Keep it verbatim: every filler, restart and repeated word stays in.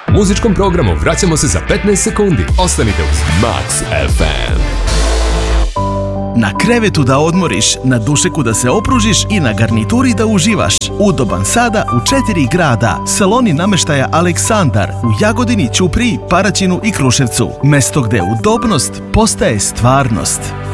Muzičkom programu vraćamo se za petnaest sekundi. Ostanite uz Max ef em. Na krevetu da odmoriš, na dušeku da se opružiš i na garnituri da uživaš. Udoban sada u četiri grada. Saloni namještaja Aleksandar u Jagodini, Ćupriji, Paraćinu i Kruševcu. Mesto gdje udobnost postaje stvarnost.